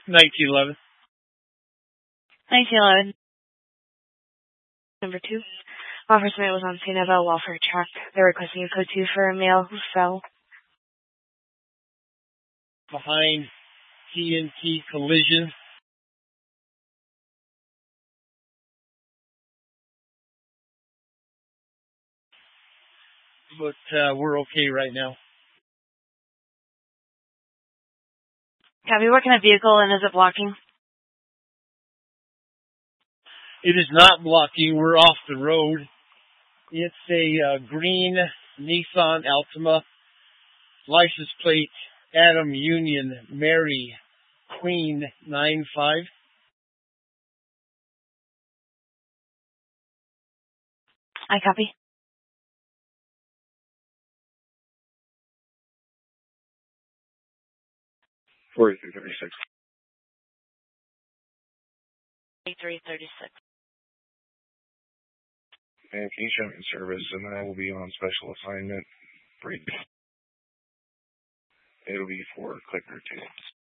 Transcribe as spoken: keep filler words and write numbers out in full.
nineteen eleven. nineteen eleven. Number two. Law enforcement was on scene of a welfare truck. They're requesting a code two for a male who fell. Behind T N T collision. But uh, we're okay right now. Copy. What kind of vehicle and is it blocking? It is not blocking. We're off the road. It's a uh, green Nissan Altima. License plate Adam Union Mary Queen nine five. I copy. forty-three thirty-six. forty-three thirty-six. And can you show me in service, and then I will be on special assignment break. It'll be for clicker two.